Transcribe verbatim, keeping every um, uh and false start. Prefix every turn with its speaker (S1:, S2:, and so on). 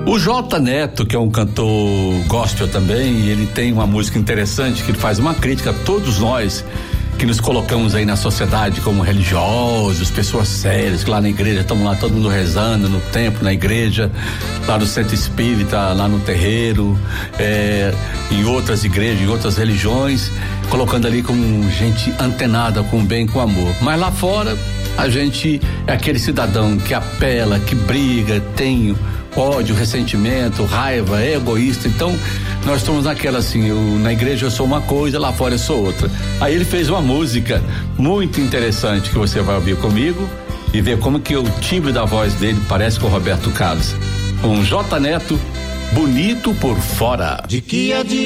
S1: O J Neto, que é um cantor gospel também, ele tem uma música interessante que ele faz uma crítica a todos nós que nos colocamos aí na sociedade como religiosos, pessoas sérias, que lá na igreja estamos lá todo mundo rezando no templo, na igreja, lá no centro espírita, lá no terreiro, é, em outras igrejas, em outras religiões, colocando ali como gente antenada com o bem, com o amor. Mas lá fora a gente é aquele cidadão que apela, que briga, tem ódio, ressentimento, raiva, é egoísta. Então nós estamos naquela assim, eu, na igreja eu sou uma coisa, lá fora eu sou outra. Aí ele fez uma música muito interessante que você vai ouvir comigo e ver como que o timbre da voz dele parece com o Roberto Carlos. Um J Neto, bonito por fora.
S2: De que adianta